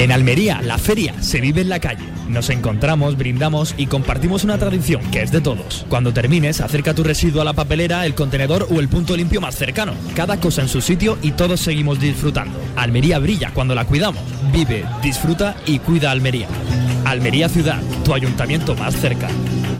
En Almería, la feria se vive en la calle. Nos encontramos, brindamos y compartimos una tradición que es de todos. Cuando termines, acerca tu residuo a la papelera, el contenedor o el punto limpio más cercano. Cada cosa en su sitio y todos seguimos disfrutando. Almería brilla cuando la cuidamos. Vive, disfruta y cuida Almería. Almería Ciudad, tu ayuntamiento más cerca.